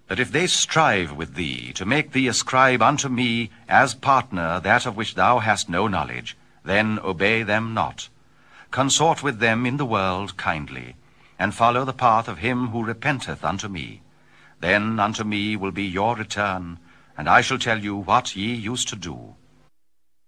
that if they strive with thee to make thee ascribe unto me as partner that of which thou hast no knowledge, then obey them not. Consort with them in the world kindly, and follow the path of him who repenteth unto me. Then unto me will be your return, and I shall tell you what ye used to do.